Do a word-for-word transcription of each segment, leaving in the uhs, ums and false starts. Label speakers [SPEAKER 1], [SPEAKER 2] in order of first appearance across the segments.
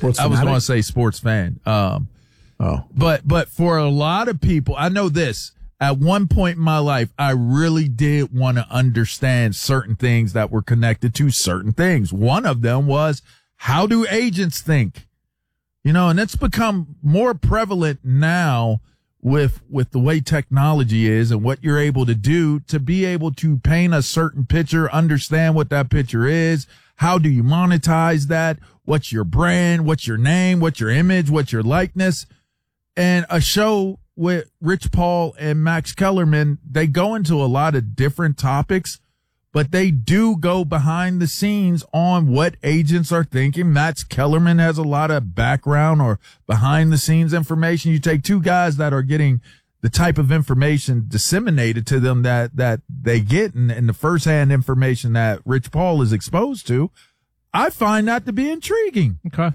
[SPEAKER 1] Sports
[SPEAKER 2] I was
[SPEAKER 1] fanatic?
[SPEAKER 2] going to say sports fan. Um,
[SPEAKER 1] oh,
[SPEAKER 2] but but for a lot of people, I know this. At one point in my life, I really did want to understand certain things that were connected to certain things. One of them was, how do agents think? You know, and it's become more prevalent now with with the way technology is and what you're able to do to be able to paint a certain picture, understand what that picture is. How do you monetize that? What's your brand? What's your name? What's your image? What's your likeness? And a show with Rich Paul and Max Kellerman, they go into a lot of different topics, but they do go behind the scenes on what agents are thinking. Max Kellerman has a lot of background or behind the scenes information. You take two guys that are getting the type of information disseminated to them that, that they get and, and the firsthand information that Rich Paul is exposed to. I find that to be intriguing.
[SPEAKER 3] Okay.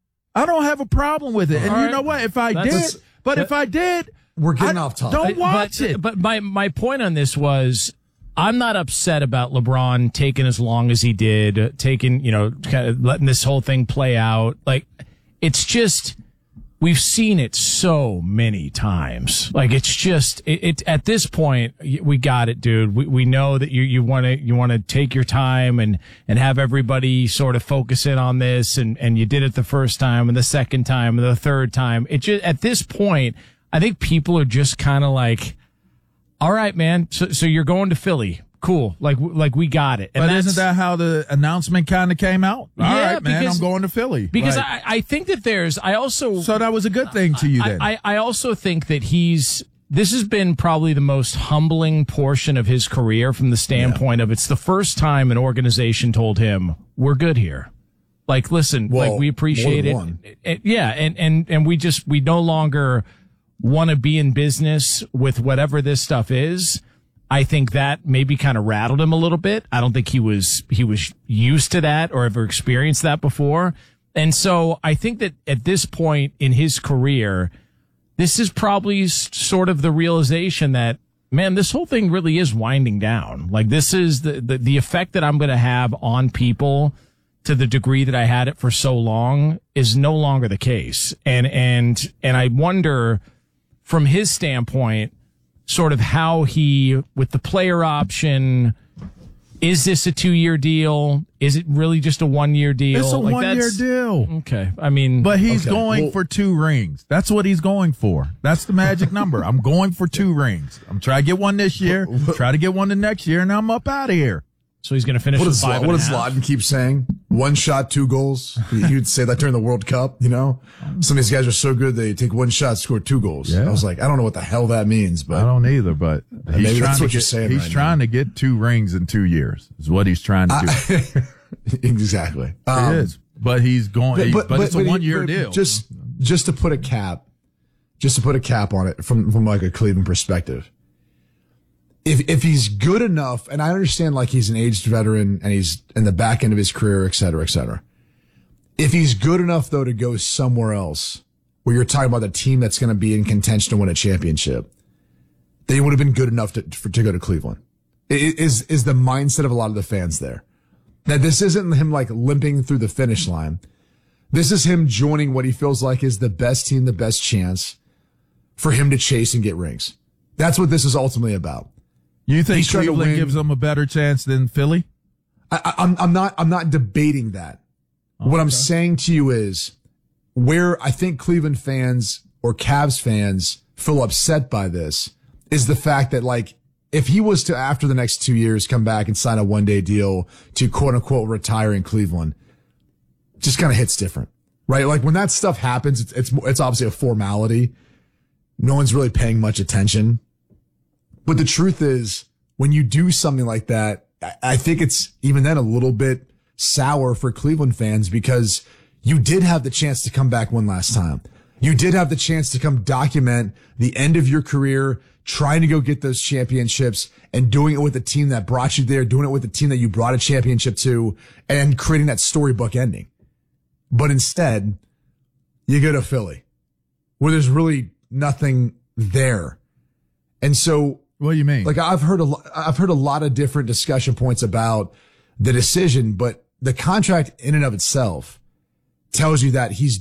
[SPEAKER 2] I don't have a problem with it. And
[SPEAKER 3] All
[SPEAKER 2] you
[SPEAKER 3] right.
[SPEAKER 2] know what? If I
[SPEAKER 3] That's-
[SPEAKER 2] did, but if I did,
[SPEAKER 1] we're getting
[SPEAKER 2] I
[SPEAKER 1] off topic.
[SPEAKER 2] Don't watch
[SPEAKER 3] but,
[SPEAKER 2] it.
[SPEAKER 3] But my, my point on this was, I'm not upset about LeBron taking as long as he did, taking, you know, kind of letting this whole thing play out. Like, it's just, we've seen it so many times. Like, it's just, it, it at this point, we got it, dude. We, we know that you, you want to, you want to take your time and, and have everybody sort of focus in on this. And, and you did it the first time and the second time and the third time. It just, at this point, I think people are just kind of like, all right, man. So, so you're going to Philly. Cool. Like, like we got it. And
[SPEAKER 2] but
[SPEAKER 3] that's,
[SPEAKER 2] isn't that how the announcement kind of came out? All
[SPEAKER 3] Yeah,
[SPEAKER 2] right, man,
[SPEAKER 3] because-
[SPEAKER 2] I'm going to Philly.
[SPEAKER 3] because
[SPEAKER 2] Like,
[SPEAKER 3] I, I think that there's, I also,
[SPEAKER 2] so that was a good thing to you then.
[SPEAKER 3] I, I, I also think that he's, this has been probably the most humbling portion of his career from the standpoint of it's the first time an organization told him, we're good here. Like, listen,
[SPEAKER 1] Well,
[SPEAKER 3] like we appreciate
[SPEAKER 1] more
[SPEAKER 3] it.
[SPEAKER 1] than one.
[SPEAKER 3] And- yeah. And, and, and we just, we no longer want to be in business with whatever this stuff is. I think that maybe kind of rattled him a little bit. I don't think he was, he was used to that or ever experienced that before. And so I think that at this point in his career, this is probably s- sort of the realization that, man, this whole thing really is winding down. Like, this is the, the, the effect that I'm going to have on people to the degree that I had it for so long is no longer the case. And, and, and I wonder from his standpoint, sort of how he, with the player option, is this a two-year deal? Is it really just a one-year deal?
[SPEAKER 2] it's a
[SPEAKER 3] Like,
[SPEAKER 2] one-year
[SPEAKER 3] that's-
[SPEAKER 2] deal.
[SPEAKER 3] Okay. I mean,
[SPEAKER 2] But he's
[SPEAKER 1] Okay,
[SPEAKER 2] going
[SPEAKER 1] well-
[SPEAKER 2] for two rings. That's what he's going for. That's the magic number. I'm going for two rings. I'm trying to get one this year, try to get one the next year, and I'm up out of here.
[SPEAKER 3] so he's going to finish
[SPEAKER 1] What
[SPEAKER 3] with
[SPEAKER 1] does,
[SPEAKER 3] five
[SPEAKER 1] what
[SPEAKER 3] and a
[SPEAKER 1] does
[SPEAKER 3] half.
[SPEAKER 1] Zlatan keep saying? One shot, two goals. You'd say that during the World Cup, you know? Some of these guys are so good, they take one shot, score two goals.
[SPEAKER 2] Yeah.
[SPEAKER 1] I was like, I don't know what the hell that means,
[SPEAKER 2] I
[SPEAKER 1] but
[SPEAKER 2] don't either, but he's
[SPEAKER 1] maybe
[SPEAKER 2] trying
[SPEAKER 1] that's
[SPEAKER 2] to
[SPEAKER 1] what
[SPEAKER 2] get,
[SPEAKER 1] you're saying
[SPEAKER 2] he's
[SPEAKER 1] right
[SPEAKER 2] trying to get two rings in two years is what he's trying to do.
[SPEAKER 1] exactly. Um,
[SPEAKER 2] it is. But he's going, but, it's a
[SPEAKER 1] but-
[SPEAKER 2] one year
[SPEAKER 1] but
[SPEAKER 2] deal.
[SPEAKER 1] Just, just to put a cap, just to put a cap on it from, from like a Cleveland perspective. If, if he's good enough, and I understand like he's an aged veteran and he's in the back end of his career, et cetera, et cetera. If he's good enough though to go somewhere else where you're talking about the team that's going to be in contention to win a championship, then he would have been good enough to, for, to go to Cleveland. I- Is, is the mindset of a lot of the fans there. Now, this isn't him like limping through the finish line. This is him joining what he feels like is the best team, the best chance for him to chase and get rings. That's what this is ultimately about.
[SPEAKER 2] You think
[SPEAKER 1] he's trying to
[SPEAKER 2] Cleveland
[SPEAKER 1] win-
[SPEAKER 2] gives them a better chance than Philly?
[SPEAKER 1] I, I, I'm, I'm not, I'm not debating that. What I'm saying to you is where I think Cleveland fans or Cavs fans feel upset by this is the fact that like, if he was to, after the next two years, come back and sign a one day deal to quote unquote retire in Cleveland, just kind of hits different, right? Like when that stuff happens, it's, it's, it's obviously a formality. No one's really paying much attention. But the truth is when you do something like that, I, I think it's even then a little bit sour for Cleveland fans because you did have the chance to come back one last time. You did have the chance to come document the end of your career, trying to go get those championships and doing it with the team that brought you there, doing it with the team that you brought a championship to and creating that storybook ending. But instead, you go to Philly where there's really nothing there. And so,
[SPEAKER 2] What do you mean?
[SPEAKER 1] like I've heard a lo- I've heard a lot of different discussion points about the decision, but the contract in and of itself tells you that he's